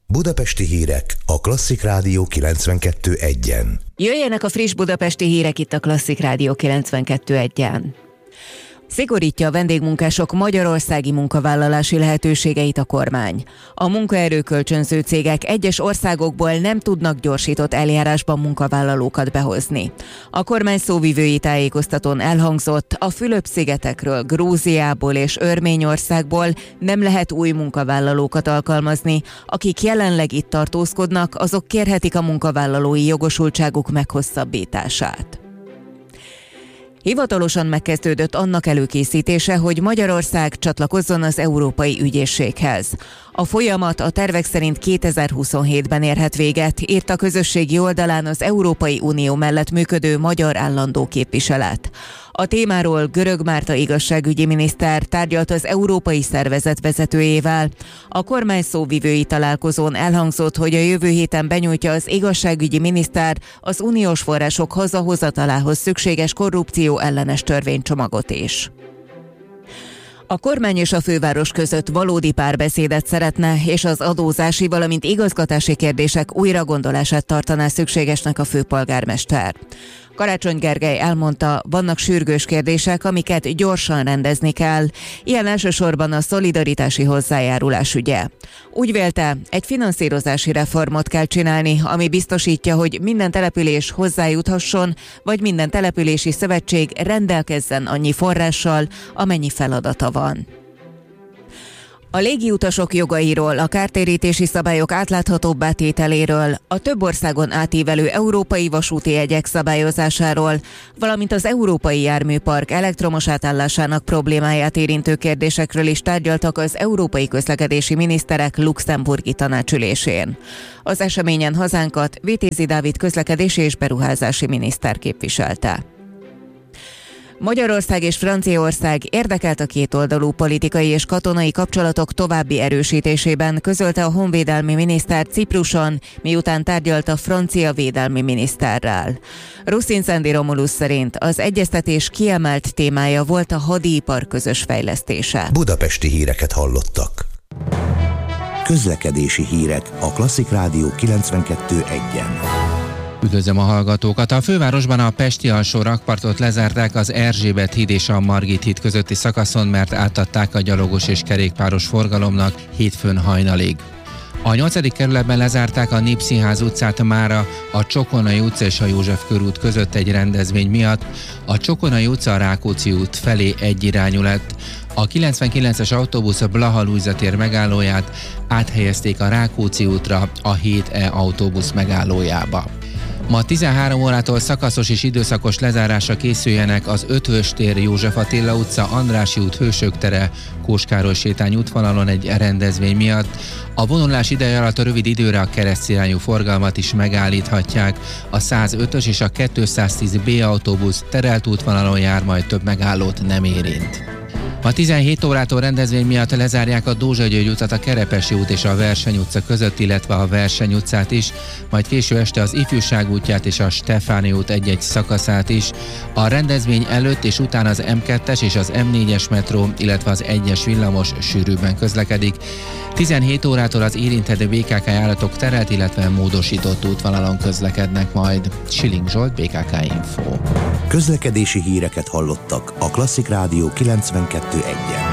Budapesti hírek a Klasszik Rádió 92.1-en. Jöjjenek a friss budapesti hírek itt a Klasszik Rádió 92.1-en. Szigorítja a vendégmunkások magyarországi munkavállalási lehetőségeit a kormány. A munkaerőkölcsönző cégek egyes országokból nem tudnak gyorsított eljárásban munkavállalókat behozni. A kormány szóvivői tájékoztatón elhangzott, a Fülöp-szigetekről, Grúziából és Örményországból nem lehet új munkavállalókat alkalmazni. Akik jelenleg itt tartózkodnak, azok kérhetik a munkavállalói jogosultságuk meghosszabbítását. Hivatalosan megkezdődött annak előkészítése, hogy Magyarország csatlakozzon az Európai Ügyészséghez. A folyamat a tervek szerint 2027-ben érhet véget, írt a közösségi oldalán az Európai Unió mellett működő magyar állandó képviselet. A témáról Görög Márta igazságügyi miniszter tárgyalt az Európai Szervezet vezetőjével. A kormány szóvivői találkozón elhangzott, hogy a jövő héten benyújtja az igazságügyi miniszter az uniós források hazahozatalához szükséges korrupció ellenes törvénycsomagot is. A kormány és a főváros között valódi párbeszédet szeretne, és az adózási, valamint igazgatási kérdések újragondolását tartaná szükségesnek a főpolgármester. Karácsony Gergely elmondta, vannak sürgős kérdések, amiket gyorsan rendezni kell. Ilyen elsősorban a szolidaritási hozzájárulás ügye. Úgy vélte, egy finanszírozási reformot kell csinálni, ami biztosítja, hogy minden település hozzájuthasson, vagy minden települési szövetség rendelkezzen annyi forrással, amennyi feladata van. A légiutasok jogairól, a kártérítési szabályok átláthatóbbá tételéről, a több országon átívelő európai vasúti jegyek szabályozásáról, valamint az európai járműpark elektromos átállásának problémáját érintő kérdésekről is tárgyaltak az európai közlekedési miniszterek luxemburgi tanácsülésén. Az eseményen hazánkat Vitézi Dávid közlekedési és beruházási miniszter képviselte. Magyarország és Franciaország érdekelt a kétoldalú politikai és katonai kapcsolatok további erősítésében, közölte a honvédelmi miniszter Cipruson, miután tárgyalt a francia védelmi miniszterrel. Ruszin Szendi Romulus szerint az egyeztetés kiemelt témája volt a hadipar közös fejlesztése. Budapesti híreket hallottak. Közlekedési hírek a Klasszik Rádió 92.1-en. Üdvözlöm a hallgatókat! A fővárosban a Pesti alsó rakpartot lezárták az Erzsébet híd és a Margit híd közötti szakaszon, mert átadták a gyalogos és kerékpáros forgalomnak hétfőn hajnalig. A 8. kerületben lezárták a Népszínház utcát mára a Csokonai utca és a József körút között egy rendezvény miatt. A Csokonai utca a Rákóczi út felé egyirányú lett. A 99-es autóbusz a Blaha Lujza tér megállóját áthelyezték a Rákóczi útra, a 7E autóbusz megállójába. Ma 13 órától szakaszos és időszakos lezárásra készüljenek az Ötvös tér, József Attila utca, Andrássy út, Hősök tere, Kós Károly sétány útvonalon egy rendezvény miatt. A vonulás ideje alatt a rövid időre a keresztirányú forgalmat is megállíthatják. A 105-ös és a 210B autóbusz terelt útvonalon jár, majd több megállót nem érint. Ma 17 órától rendezvény miatt lezárják a Dózsa György utat, a Kerepesi út és a Verseny utca között, illetve a Verseny utcát is, majd késő este az Ifjúság útját és a Stefáni út egy-egy szakaszát is. A rendezvény előtt és után az M2-es és az M4-es metró, illetve az 1-es villamos sűrűbben közlekedik. 17 órától az érintett BKK járatok terelt, illetve módosított útvonalon közlekednek majd. Schilling Zsolt, BKK Info. Közlekedési híreket hallottak a Klasszik Rádió 92.1-en.